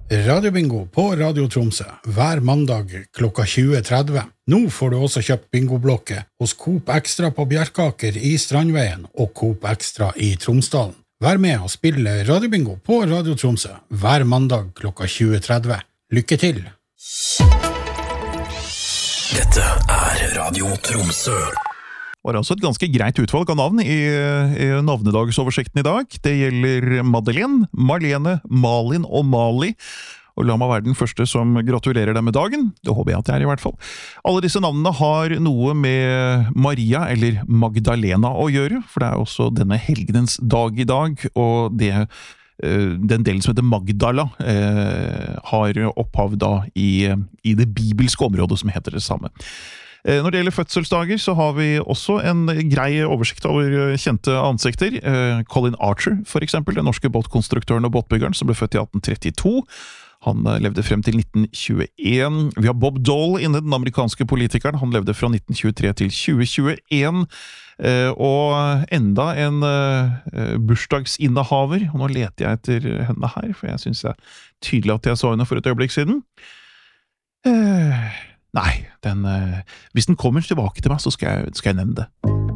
Radiobingo på Radio Tromsø, hver mandag klokka 20.30. Nå får du også kjøpt bingoblokke hos Coop Extra på Bjerkaker i Strandveien og Coop Extra i Tromsdalen. Vær med og spille Radiobingo på Radio Tromsø, hver mandag klokka 20.30. Lykke til! Dette Radio Tromsø. Det var altså et ganske greit utvalg av navn i navnedagsoversikten i dag. Det gjelder Madeleine, Marlene, Malin og Mali. Og la meg være den første som gratulerer dem med dagen. Det håper jeg at jeg i hvert fall. Alle disse navnene har noe med Maria eller Magdalena å gjøre, for det også denne helgenens dag i dag, og den delen som heter Magdala har opphav da i det bibelske området som heter det samme. Når det gjelder fødselsdager så har vi også en grei oversikt over kjente ansikter. Colin Archer for eksempel, den norske båtkonstruktøren og båtbyggeren som ble født i 1832. Han levde frem til 1921. Vi har Bob Dole inne, den amerikanske politikeren. Han levde fra 1923 til 2021. Og enda en bursdagsinnehaver. Og nå leter jeg etter henne her, for jeg synes det tydelig at jeg så henne for et øyeblikk siden. Nei, hvis den kommer tilbake til meg, så skal jeg nevne det.